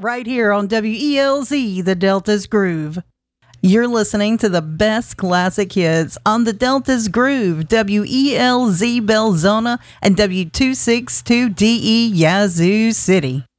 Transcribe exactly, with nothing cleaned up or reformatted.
right here on W E L Z, the Delta's Groove. You're listening to the best classic hits on the Delta's Groove, W E L Z Belzona and W two sixty-two D E Yazoo City.